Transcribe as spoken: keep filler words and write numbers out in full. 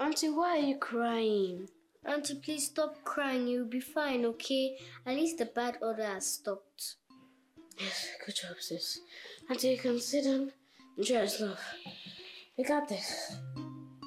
Auntie, why are you crying? Auntie, please stop crying. You'll be fine, okay? At least the bad odor has stopped. Yes, good job, sis. Auntie, you can sit down. Enjoy us, love. We got this.